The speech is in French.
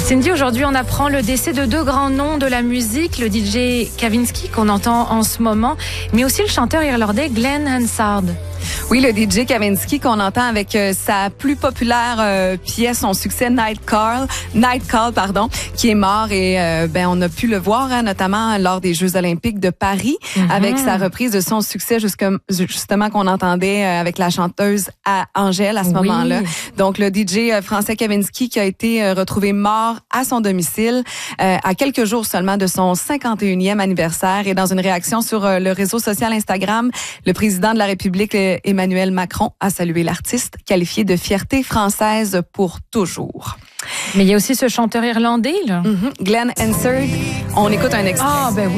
Cindy, aujourd'hui, on apprend le décès de deux grands noms de la musique, le DJ Kavinsky qu'on entend en ce moment, mais aussi le chanteur irlandais Glenn Hansard. Oui, le DJ Kavinsky qu'on entend avec sa plus populaire pièce, son succès Night Call, qui est mort et on a pu le voir notamment lors des Jeux Olympiques de Paris avec sa reprise de son succès justement qu'on entendait avec la chanteuse Angèle à ce moment-là. Donc le DJ français Kavinsky qui a été retrouvé mort à son domicile à quelques jours seulement de son 51e anniversaire. Et dans une réaction sur le réseau social Instagram, le président de la République Emmanuel Macron a salué l'artiste, qualifié de fierté française pour toujours. Mais il y a aussi ce chanteur irlandais, là. Glenn Hansard. On écoute un extrait. Ah, ben oui.